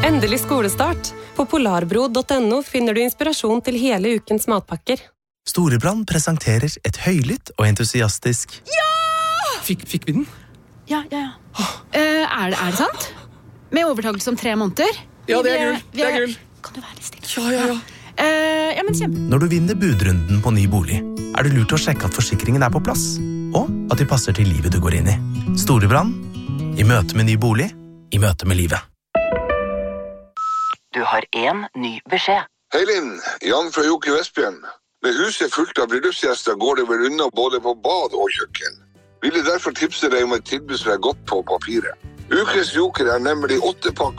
Endelig skolestart. På polarbro.no finner du inspirasjon til hele ukens matpakker. Storebrand presenterer et høylytt og entusiastisk Ja! Fikk vi den? Ja. Er det sant? Med overtakelse om 3 måneder? Ja, det er gull. Kan du være litt stille? Ja. Ja, men kjempe. Når du vinner budrunden på ny bolig, er det lurt å sjekke at forsikringen er på plass, og at de passer til livet du går inn i. Storebrand, i møte med ny bolig, i møte med livet. Du har en ny beskjed. Hei Linn, Jan fra Jokke Vestbjørn. Med huset fullt av bryllupsgjester går det vel unna både på bad og kjøkken. Ville derfor tipse deg om et tilbud som er godt på papiret. Ukes Joker er nemlig 8-pakk